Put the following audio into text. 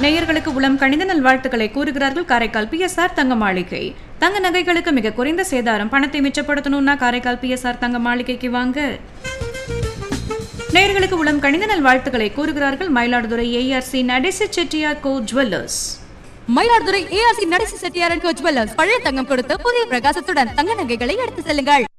நேயர்களுக்கு உளம் கணித நல்வாழ்த்துக்களை கூறுகிறார்கள் காரைக்கால் PSR தங்க மாளிகை. தங்க நகைகளுக்கு மிக குறைந்த சேதாரம். பணத்தை மிச்சப்படுத்தணும்னா காரைக்கால் PSR தங்க மாளிகைக்கு வாங்க. நேயர்களுக்கு உளம் கணித நல்வாழ்த்துக்களை கூறுகிறார்கள் மயிலாடுதுறை ARC நடேசி செட்டியார் கோ ஜுவல்லர்ஸ். மயிலாடுதுறை ARC நடேசி செட்டியார் கோ ஜுவல்லர்ஸ். பழைய தங்கம் கொடுத்து புதிய பிரகாசத்துடன் தங்க நகைகளை எடுத்து செல்லுங்கள்.